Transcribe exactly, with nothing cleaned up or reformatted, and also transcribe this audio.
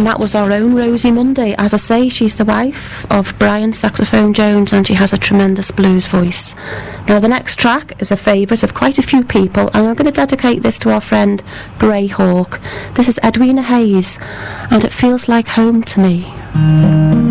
that was our own Rosie Mundy. As I say, she's the wife of Brian Saxophone Jones, and she has a tremendous blues voice. Now the next track is a favourite of quite a few people, and I'm going to dedicate this to our friend Grey Hawk. This is Edwina Hayes, and It Feels Like Home to Me.